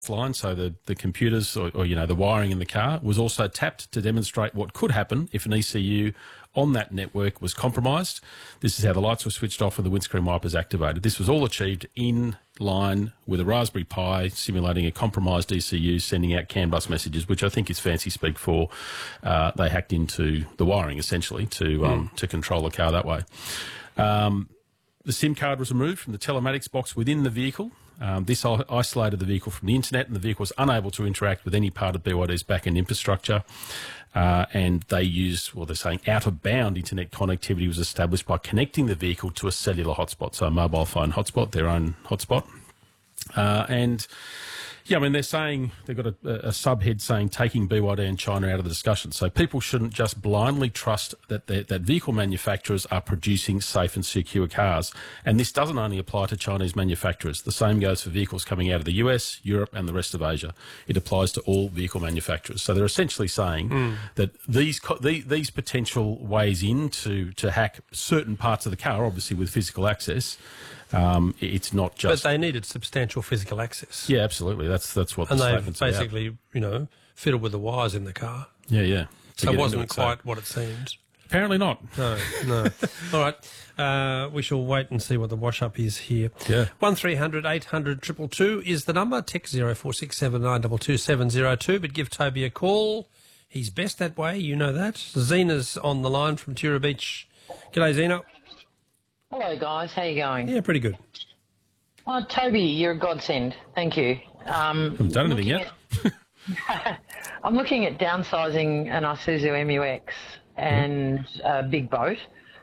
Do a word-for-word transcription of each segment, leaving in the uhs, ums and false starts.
line, so the, the computers or, or, you know, the wiring in the car was also tapped to demonstrate what could happen if an E C U on that network was compromised. This is how the lights were switched off and the windscreen wipers activated. This was all achieved in line with a Raspberry Pi simulating a compromised E C U sending out CAN bus messages, which I think is fancy speak for uh, they hacked into the wiring essentially to um, mm. to control the car that way. Um, the SIM card was removed from the telematics box within the vehicle. Um, this isolated the vehicle from the internet, and the vehicle was unable to interact with any part of B Y D's back-end infrastructure. Uh, and they used, well, they're saying out-of-bound internet connectivity was established by connecting the vehicle to a cellular hotspot, so a mobile phone hotspot, their own hotspot. Uh, and, yeah, I mean, they're saying, they've got a, a subhead saying taking B Y D and China out of the discussion. So people shouldn't just blindly trust that that vehicle manufacturers are producing safe and secure cars. And this doesn't only apply to Chinese manufacturers. The same goes for vehicles coming out of the U S, Europe and the rest of Asia. It applies to all vehicle manufacturers. So they're essentially saying mm. that these co- the, these potential ways in to, to hack certain parts of the car, obviously with physical access, Um, it's not just... But they needed substantial physical access. Yeah, absolutely. That's that's what and the they've statement's basically, about. you know, fiddled with the wires in the car. Yeah, yeah. So it wasn't quite so. What it seemed. Apparently not. No, no. All right. Uh, we shall wait and see what the wash-up is here. Yeah. one three hundred eight hundred two two two is the number. Text zero four six seven nine two two seven zero two. But give Toby a call. He's best that way, you know that. Zena's on the line from Tura Beach. G'day, Zena. Hello, guys. How you going? Yeah, pretty good. Oh, Toby, you're a godsend. Thank you. Um, haven't done anything yet. At, I'm looking at downsizing an Isuzu M U X and a big boat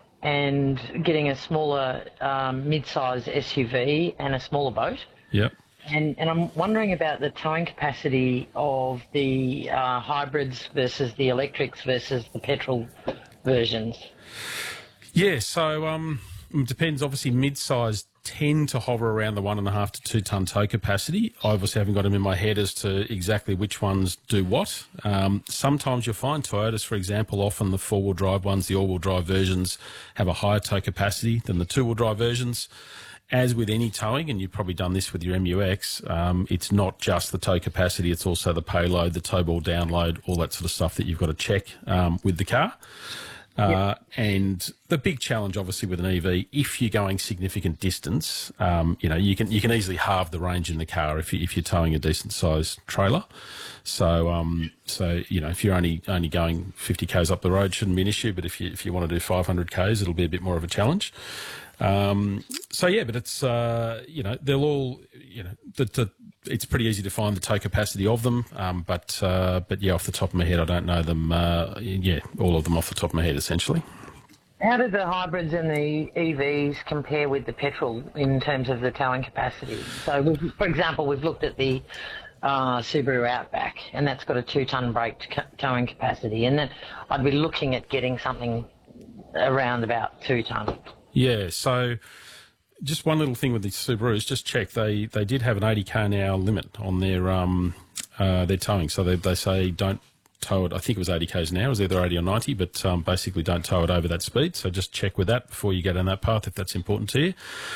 and getting a smaller um, mid-sized S U V and a smaller boat. Yep. And, and I'm wondering about the towing capacity of the uh, hybrids versus the electrics versus the petrol versions. Yeah, so... um. It depends. Obviously, mid-sized tend to hover around the one and a half to two ton tow capacity. I obviously haven't got them in my head as to exactly which ones do what. Um, sometimes you'll find Toyotas, for example, often the four-wheel drive ones, the all-wheel drive versions, have a higher tow capacity than the two-wheel drive versions. As with any towing, and you've probably done this with your M U X, um, it's not just the tow capacity, it's also the payload, the tow ball download, all that sort of stuff that you've got to check um, with the car. Uh, yep. And the big challenge, obviously, with an E V, if you're going significant distance, um, you know, you can you can easily halve the range in the car if you, if you're towing a decent sized trailer. So, um, so you know, if you're only only going fifty k's up the road, shouldn't be an issue. But if you if you want to do five hundred k's, it'll be a bit more of a challenge. Um, so yeah, but it's uh, you know, they'll all you know the, the it's pretty easy to find the tow capacity of them, um, but uh, but yeah, off the top of my head, I don't know them. Uh, yeah, all of them off the top of my head, essentially. How do the hybrids and the E Vs compare with the petrol in terms of the towing capacity? So, we've, for example, we've looked at the uh, Subaru Outback, and that's got a two-ton brake towing capacity, and then I'd be looking at getting something around about two ton. Yeah, so just one little thing with the Subarus, just check, they, they did have an eighty k an hour limit on their um uh, their towing. So they they say don't tow it, I think it was eighty k's an hour, it was either eighty or ninety, but um, basically don't tow it over that speed. So just check with that before you get on that path if that's important to you.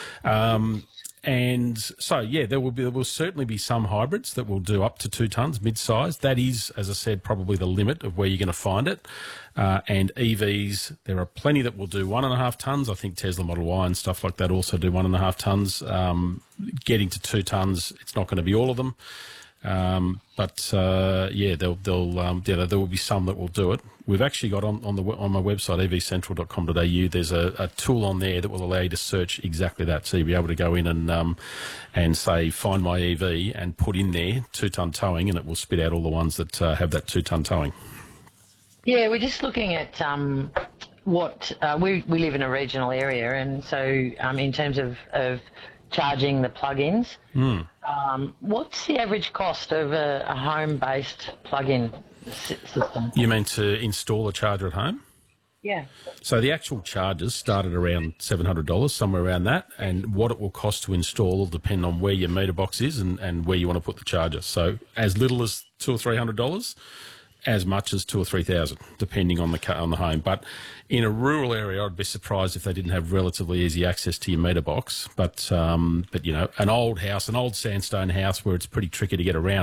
Um, and so, yeah, there will be there will certainly be some hybrids that will do up to two tonnes, mid-size. That is, as I said, probably the limit of where you're going to find it. Uh, and E Vs, there are plenty that will do one and a half tonnes. I think Tesla Model Y and stuff like that also do one and a half tonnes. Um, getting to two tonnes, it's not going to be all of them. Um, but uh, yeah, they'll, they'll, um, yeah, there will be some that will do it. We've actually got on, on the on my website e v central dot com dot a u. There's a, a tool on there that will allow you to search exactly that. So you'll be able to go in and um, and say find my E V and put in there two ton towing, and it will spit out all the ones that uh, have that two ton towing. Yeah, we're just looking at um, what uh, we we live in a regional area, and so um, in terms of of charging the plug-ins. Mm. Um, what's the average cost of a, a home-based plug-in system? You mean to install a charger at home? Yeah. So the actual chargers start at around seven hundred dollars, somewhere around that, and what it will cost to install will depend on where your meter box is and, and where you want to put the charger. So as little as two or three hundred dollars, as much as two or three thousand, depending on the car, on the home. But in a rural area, I'd be surprised if they didn't have relatively easy access to your meter box. But um, but you know, an old house, an old sandstone house where it's pretty tricky to get around.